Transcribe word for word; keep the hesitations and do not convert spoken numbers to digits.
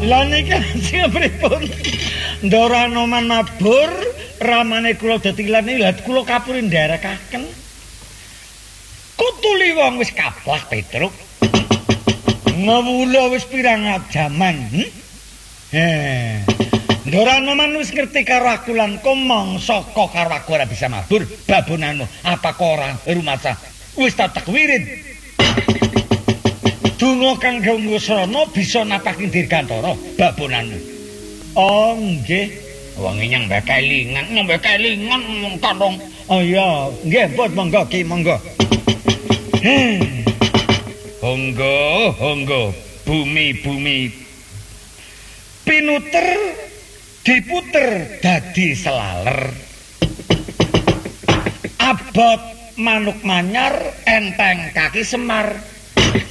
Lah niki sing pripun? Ndara Noman mabur, ramane kula detilan iki lha kula kapuri nderekaken. Kutuli wong wis kaplak Petruk. Ngawula wis pirang jaman. Hm? Heh. Ndara Noman wis ngerti karo aku lan komong saka karo aku ora bisa mabur babonanmu. Apa kok ora rumaca? Wis tak wirid. Donga kang Gangusrana bisa napaki dirgantara babonanmu. Oh nggih. Wong nyang mbek kelingan, mbek kelingan wong tolong. Oh iya, nggih pun monggo Ki, monggo. Honggo, honggo, bumi-bumi pinuter diputer dadi selaler. Abot manuk manyar enteng kaki semar.